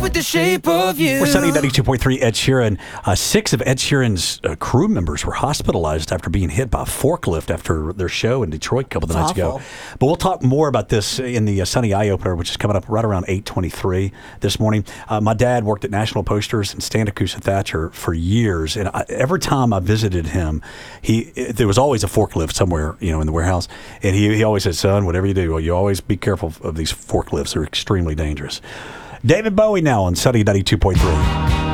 with the shape of you. We're Sunny 92.3 Ed Sheeran. 6 of Ed Sheeran's crew members were hospitalized after being hit by a forklift after their show in Detroit a couple of nights ago. But we'll talk more about this in the Sunny Eye Opener, which is coming up right around 8:23 this morning. My dad worked at National Posters in Santa Cruz and Thatcher for years, and every time I visited him, there was always a forklift somewhere, in the warehouse, and he always said, "Son, whatever you do, you always be careful of these forklifts. They're extremely dangerous." David Bowie now on Sunny 92.3.